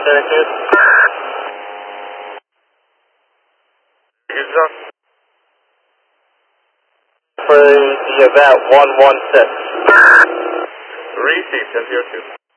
Syracuse. Houston. For the event 116. Receive 1002.